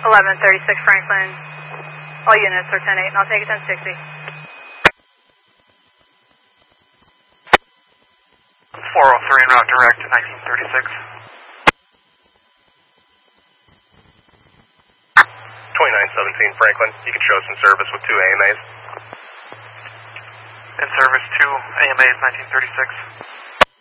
1136 Franklin. All units are 10-8, and I'll take it 1060. 403 en route direct to 1936. 2917 Franklin. You can show some service with 2 AMAs. In service 2 AMAs 1936.